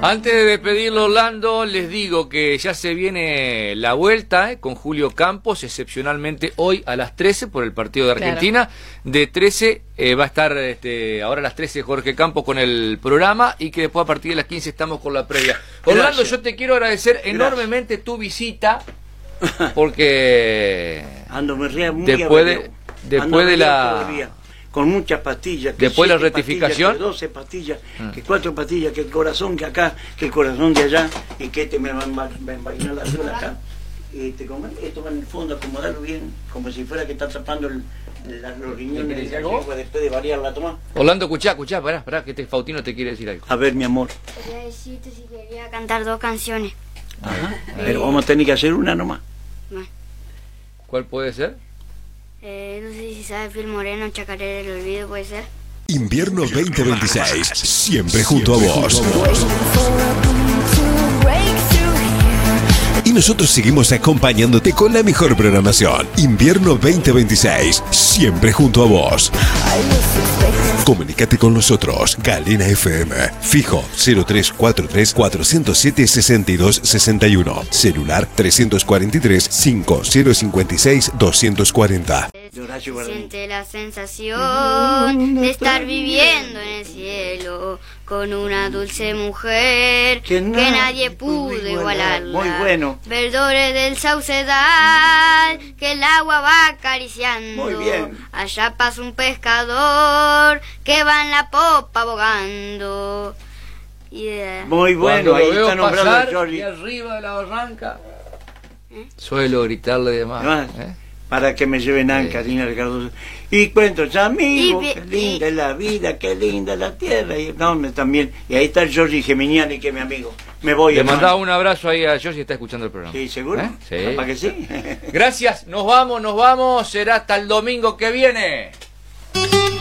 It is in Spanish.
Antes de despedirlo, Orlando, les digo que ya se viene la vuelta con Julio Campos, excepcionalmente hoy a las 13 por el partido de Argentina. Claro. De 13 va a estar ahora a las 13 Jorge Campos con el programa y que después a partir de las 15 estamos con la previa. Orlando, gracias. Yo te quiero agradecer enormemente tu visita porque después de la... con muchas pastillas, que después de la rectificación, que 12 pastillas, que 4 pastillas, que el corazón que acá, que el corazón de allá, y que me van a envainar la suela acá, esto va en el fondo, acomodarlo bien, como si fuera que está tapando los riñones después de variar la toma. Orlando, escuchá, pará, que Faustino te quiere decir algo. A ver, mi amor. Quería decirte si quería cantar 2 canciones. Ajá. Pero vamos a tener que hacer una nomás. ¿Cuál puede ser? No sé si sabe Phil Moreno, Chacarera del Olvido, ¿puede ser? Invierno 2026, siempre junto a vos. Y nosotros seguimos acompañándote con la mejor programación. Invierno 2026, siempre junto a vos. Comunícate con nosotros. Galena FM. Fijo 0343 407 6261. Celular 343 5056 240. Siente la sensación de estar viviendo en el cielo con una dulce mujer que nadie pudo igualarla. Muy bueno. Verdores del saucedal que el agua va acariciando. Muy bien. Allá pasa un pescador que va en la popa bogando. Muy bueno, ahí está nombrando a Jorge. Y arriba de la barranca suelo gritarle de más. Para que me lleven a Karina Ricardo. Y cuento, amigos, qué linda es la vida, qué linda es la tierra. Y, también. Y ahí está el Jorge Geminiani, que es mi amigo. Me voy. Le mandaba un abrazo ahí a Jorge, está escuchando el programa. Sí, ¿seguro? Sí. ¿Para que sí? Gracias, nos vamos. Será hasta el domingo que viene.